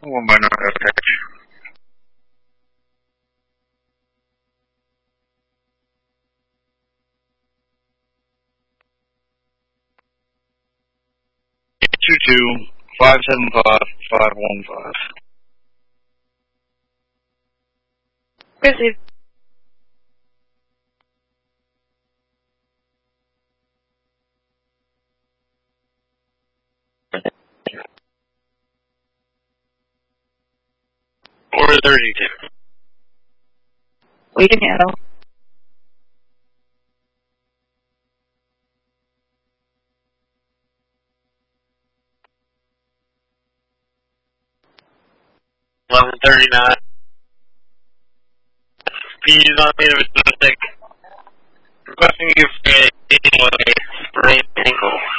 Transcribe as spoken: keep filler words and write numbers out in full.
One by nine, okay. Two two five seven five five one five. Received. Four thirty-two. We can handle. Eleven thirty-nine. Please on me with domestic. Requesting you for a sprained ankle.